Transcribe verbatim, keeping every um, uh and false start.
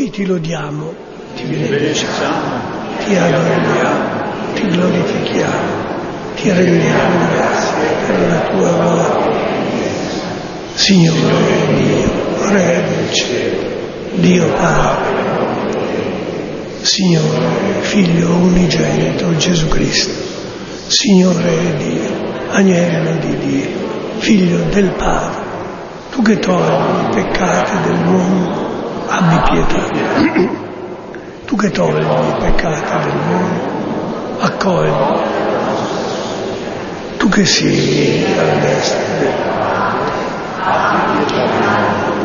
noi ti lodiamo, ti benediciamo, ti adoriamo, ti glorifichiamo, ti rendiamo grazie per la tua gloria. Signore Dio, Re del cielo, Dio Padre, Signore, Figlio unigenito Gesù Cristo, Signore Dio, Agnello di Dio, Figlio del Padre, tu che togli i peccati del mondo, abbi pietà. Tu che togli i peccati del mondo, accogli. Tu che siedi alla destra del Padre, abbi pietà.